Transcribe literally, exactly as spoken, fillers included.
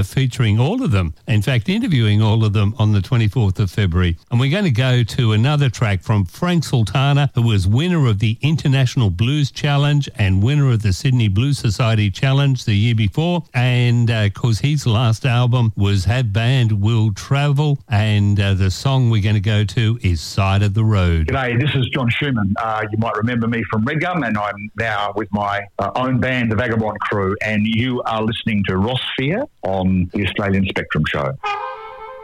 featuring all of them. In fact, interviewing all of them on the twenty-fourth of February. And we're going to go to another track from Frank Sultana, who was winner of the International Blues Challenge and winner of the Sydney Blues Society Challenge the year before. And because uh, his last album was Have Band Will Travel, and uh, the song we're going to go to is Side of the Road. G'day, this is John Schumann. Uh, you might remember me from Redgum, and I'm now with my uh, own band, the Vagabond Crew, and you are listening to Ross Fear on the Australian Spectrum Show.